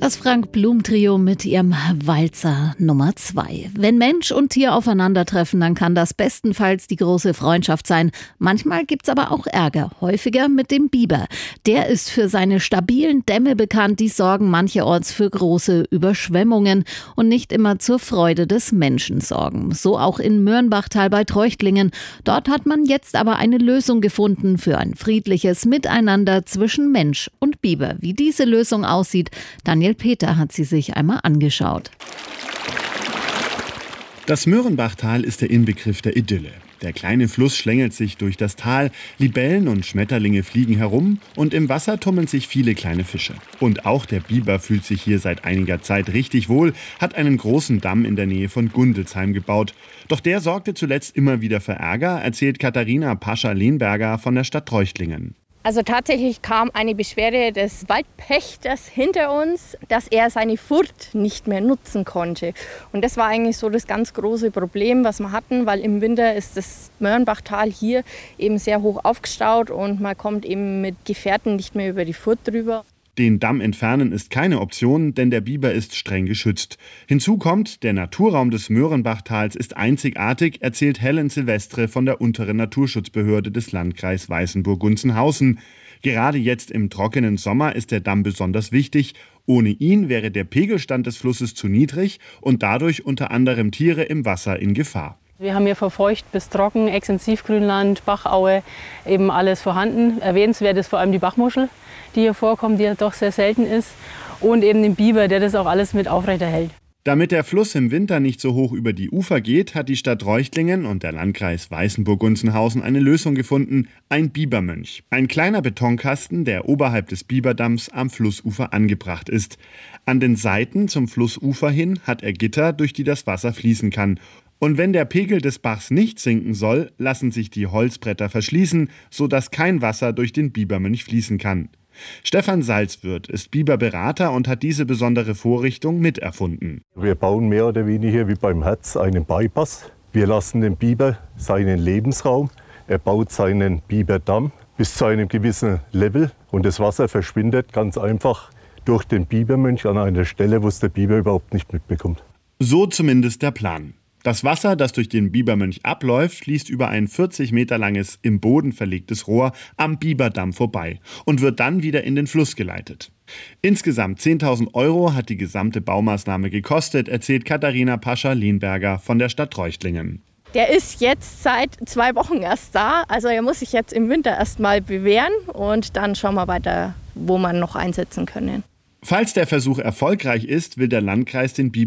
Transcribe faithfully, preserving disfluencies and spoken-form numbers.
Das Frank-Blum-Trio mit ihrem Walzer Nummer zwei. Wenn Mensch und Tier aufeinandertreffen, dann kann das bestenfalls die große Freundschaft sein. Manchmal gibt's aber auch Ärger, häufiger mit dem Biber. Der ist für seine stabilen Dämme bekannt, die sorgen mancherorts für große Überschwemmungen und nicht immer zur Freude des Menschen sorgen. So auch in Mörnbachtal bei Treuchtlingen. Dort hat man jetzt aber eine Lösung gefunden für ein friedliches Miteinander zwischen Mensch und Biber. Wie diese Lösung aussieht, Daniel Peter hat sie sich einmal angeschaut. Das Mörnbachtal ist der Inbegriff der Idylle. Der kleine Fluss schlängelt sich durch das Tal, Libellen und Schmetterlinge fliegen herum und im Wasser tummeln sich viele kleine Fische. Und auch der Biber fühlt sich hier seit einiger Zeit richtig wohl, hat einen großen Damm in der Nähe von Gundelsheim gebaut. Doch der sorgte zuletzt immer wieder für Ärger, erzählt Katharina Pascha-Lehnberger von der Stadt Treuchtlingen. Also tatsächlich kam eine Beschwerde des Waldpächters hinter uns, dass er seine Furt nicht mehr nutzen konnte. Und das war eigentlich so das ganz große Problem, was wir hatten, weil im Winter ist das Mörnbachtal hier eben sehr hoch aufgestaut und man kommt eben mit Gefährten nicht mehr über die Furt drüber. Den Damm entfernen ist keine Option, denn der Biber ist streng geschützt. Hinzu kommt, der Naturraum des Mörnbachtals ist einzigartig, erzählt Helen Silvestre von der unteren Naturschutzbehörde des Landkreis Weißenburg-Gunzenhausen. Gerade jetzt im trockenen Sommer ist der Damm besonders wichtig. Ohne ihn wäre der Pegelstand des Flusses zu niedrig und dadurch unter anderem Tiere im Wasser in Gefahr. Wir haben hier von feucht bis trocken, Extensivgrünland, Bachaue, eben alles vorhanden. Erwähnenswert ist vor allem die Bachmuschel, die hier vorkommt, die ja doch sehr selten ist. Und eben den Biber, der das auch alles mit aufrechterhält. Damit der Fluss im Winter nicht so hoch über die Ufer geht, hat die Stadt Treuchtlingen und der Landkreis Weißenburg-Gunzenhausen eine Lösung gefunden: ein Bibermönch. Ein kleiner Betonkasten, der oberhalb des Biberdamms am Flussufer angebracht ist. An den Seiten zum Flussufer hin hat er Gitter, durch die das Wasser fließen kann. Und wenn der Pegel des Bachs nicht sinken soll, lassen sich die Holzbretter verschließen, sodass kein Wasser durch den Bibermönch fließen kann. Stefan Salzwirth ist Biberberater und hat diese besondere Vorrichtung miterfunden. Wir bauen mehr oder weniger wie beim Herz einen Bypass. Wir lassen dem Biber seinen Lebensraum. Er baut seinen Biberdamm bis zu einem gewissen Level und das Wasser verschwindet ganz einfach durch den Bibermönch an einer Stelle, wo es der Biber überhaupt nicht mitbekommt. So zumindest der Plan. Das Wasser, das durch den Bibermönch abläuft, fließt über ein vierzig Meter langes, im Boden verlegtes Rohr am Biberdamm vorbei und wird dann wieder in den Fluss geleitet. Insgesamt zehntausend Euro hat die gesamte Baumaßnahme gekostet, erzählt Katharina Pascha-Lehnberger von der Stadt Treuchtlingen. Der ist jetzt seit zwei Wochen erst da, also er muss sich jetzt im Winter erst mal bewähren und dann schauen wir weiter, wo man noch einsetzen können. Falls der Versuch erfolgreich ist, will der Landkreis den Biber